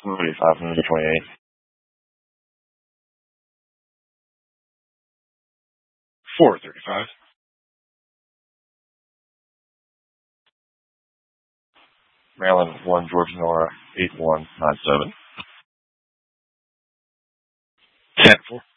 3528. 435. Maryland 1, Georgia Nora 8197. 10-4.